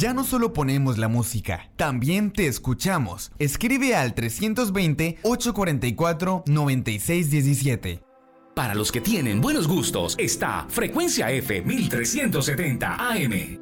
Ya no solo ponemos la música, también te escuchamos. Escribe al 320-844-9617. Para los que tienen buenos gustos, está Frecuencia F 1370 AM.